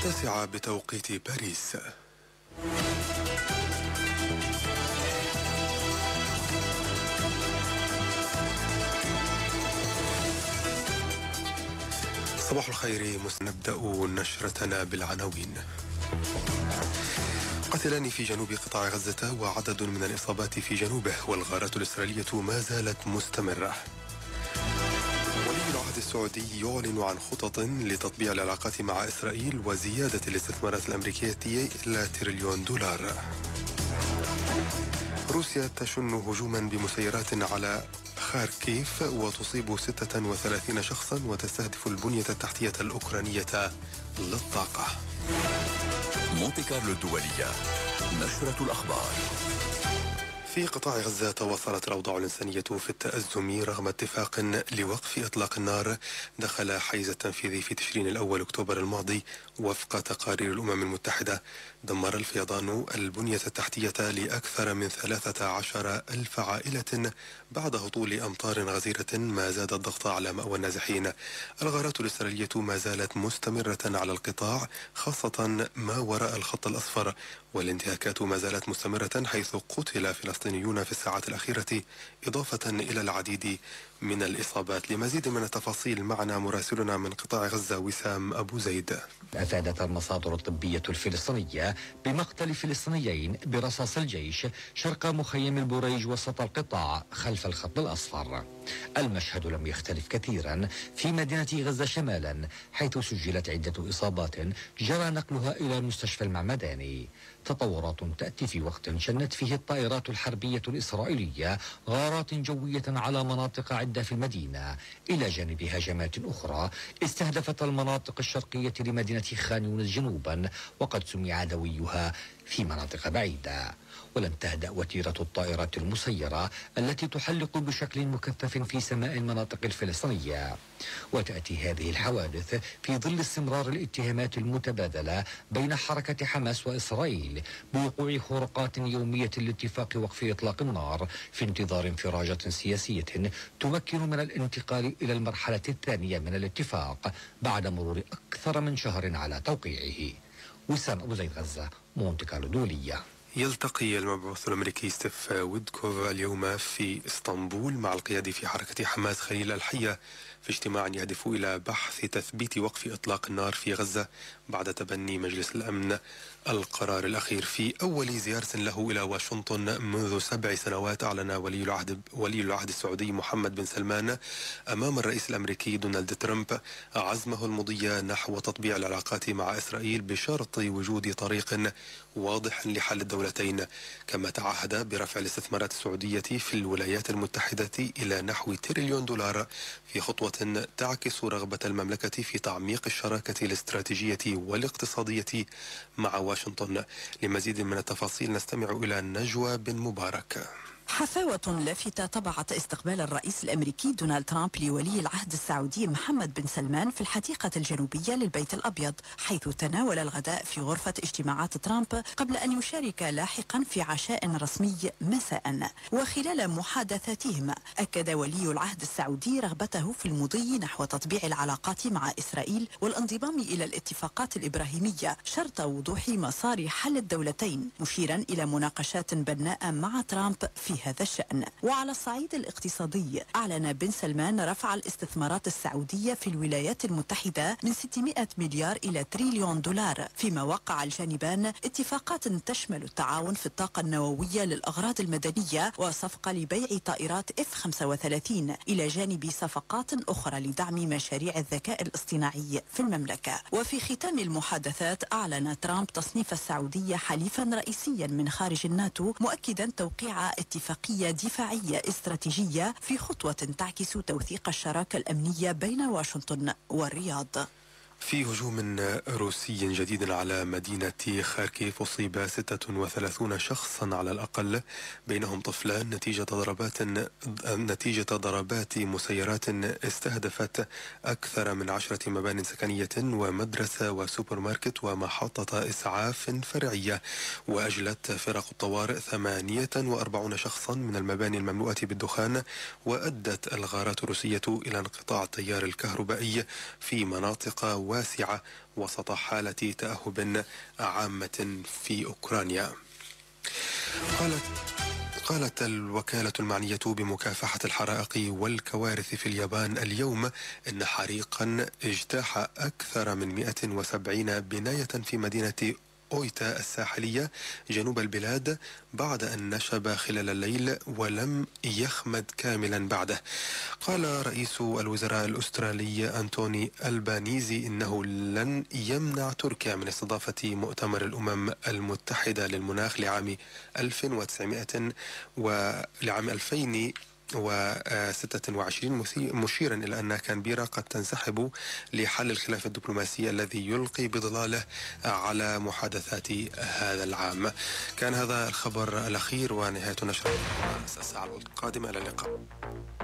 9 بتوقيت باريس. صباح الخير. نبدأ نشرتنا بالعناوين. قتلان في جنوب قطاع غزة وعدد من الإصابات في جنوبه، والغارات الإسرائيلية ما زالت مستمرة. ولي العهد السعودي يعلن عن خطط لتطبيع العلاقات مع إسرائيل وزيادة الاستثمارات الأمريكية إلى تريليون دولار. روسيا تشن هجوما بمسيرات على خاركيف وتصيب 36 شخصا وتستهدف البنية التحتية الأوكرانية للطاقة. مونتي كارلو الدولية، نشرة الأخبار. في قطاع غزة تواصلت الأوضاع الإنسانية في التأزم رغم اتفاق لوقف إطلاق النار دخل حيز التنفيذ في تشرين الأول أكتوبر الماضي. وفق تقارير الأمم المتحدة، دمر الفيضان البنية التحتية لأكثر من 13,000 عائلة بعد هطول أمطار غزيرة ما زاد الضغط على مأوى النازحين. الغارات الإسرائيلية ما زالت مستمرة على القطاع، خاصة ما وراء الخط الأصفر، والانتهاكات ما زالت مستمرة حيث قتل فلسطينيون في الساعات الأخيرة، إضافة إلى العديد من الإصابات. لمزيد من التفاصيل معنا مراسلنا من قطاع غزة وسام أبو زيد. أفادت المصادر الطبية الفلسطينية بمقتل فلسطينيين برصاص الجيش شرق مخيم البريج وسط القطاع خلف الخط الأصفر. المشهد لم يختلف كثيرا في مدينة غزة شمالا، حيث سجلت عدة إصابات جرى نقلها إلى مستشفى المعمداني. تطورات تأتي في وقت شنت فيه الطائرات الحربية الإسرائيلية غارات جوية على مناطق عدة في المدينة، إلى جانب هجمات أخرى استهدفت المناطق الشرقية لمدينة خان يونس جنوبا، وقد سمع دويها في مناطق بعيدة. ولم تهدأ وتيرة الطائرات المسيرة التي تحلق بشكل مكثف في سماء المناطق الفلسطينية. وتأتي هذه الحوادث في ظل استمرار الاتهامات المتبادلة بين حركة حماس وإسرائيل بوقوع خروقات يومية لاتفاق وقف إطلاق النار، في انتظار انفراجة سياسية تمكن من الانتقال إلى المرحلة الثانية من الاتفاق بعد مرور أكثر من شهر على توقيعه. وسام أبو زيد، غزة، مونتي كارلو دولية. يلتقي المبعوث الأمريكي ستيف ويدكوف اليوم في اسطنبول مع القيادي في حركة حماس خليل الحية في اجتماع يهدف إلى بحث تثبيت وقف إطلاق النار في غزة بعد تبني مجلس الأمن القرار الأخير. في أول زيارة له إلى واشنطن منذ 7 سنوات، أعلن ولي العهد السعودي محمد بن سلمان أمام الرئيس الأمريكي دونالد ترامب عزمه المضي نحو تطبيع العلاقات مع إسرائيل بشرط وجود طريق واضح لحل الدولتين، كما تعهد برفع الاستثمارات السعودية في الولايات المتحدة إلى نحو تريليون دولار، في خطوة تعكس رغبة المملكة في تعميق الشراكة الاستراتيجية والاقتصادية مع واشنطن. لمزيد من التفاصيل نستمع إلى نجوى بن مبارك. حفاوة لافتة طبعت استقبال الرئيس الأمريكي دونالد ترامب لولي العهد السعودي محمد بن سلمان في الحديقة الجنوبية للبيت الأبيض، حيث تناول الغداء في غرفة اجتماعات ترامب قبل أن يشارك لاحقا في عشاء رسمي مساء. وخلال محادثاتهم أكد ولي العهد السعودي رغبته في المضي نحو تطبيع العلاقات مع إسرائيل والانضمام إلى الاتفاقات الإبراهيمية شرط وضوح مسار حل الدولتين، مشيرا إلى مناقشات بناءة مع ترامب في هذا الشأن. وعلى الصعيد الاقتصادي، أعلن بن سلمان رفع الاستثمارات السعودية في الولايات المتحدة من 600 مليار إلى تريليون دولار، فيما وقع الجانبان اتفاقات تشمل التعاون في الطاقة النووية للأغراض المدنية وصفقة لبيع طائرات F-35، إلى جانب صفقات أخرى لدعم مشاريع الذكاء الاصطناعي في المملكة. وفي ختام المحادثات، أعلن ترامب تصنيف السعودية حليفا رئيسيا من خارج الناتو، مؤكدا توقيع اتفاقية دفاعية استراتيجية في خطوة تعكس توثيق الشراكة الأمنية بين واشنطن والرياض. في هجوم روسي جديد على مدينة خاركيف أصيب 36 شخصا على الأقل، بينهم طفلان، نتيجة ضربات مسيرات استهدفت أكثر من 10 مبان سكنية ومدرسة وسوبر ماركت ومحطة إسعاف فرعية. وأجلت فرق الطوارئ 48 شخصا من المباني المملوءة بالدخان. وأدت الغارات الروسية إلى انقطاع التيار الكهربائي في مناطق واسعة وسط حالة تأهب عامة في أوكرانيا. قالت الوكالة المعنية بمكافحة الحرائق والكوارث في اليابان اليوم إن حريقا اجتاح أكثر من 170 بناية في مدينة أويتا الساحلية جنوب البلاد بعد أن نشب خلال الليل ولم يخمد كاملا بعده. قال رئيس الوزراء الأسترالي أنتوني ألبانيزي إنه لن يمنع تركيا من استضافة مؤتمر الأمم المتحدة للمناخ لعام 2026 مشيرا إلى أن كانبيرا قد تنسحب لحل الخلاف الدبلوماسي الذي يلقي بظلاله على محادثات هذا العام. كان هذا الخبر الأخير ونهاية نشرة الساعة القادمة. إلى اللقاء.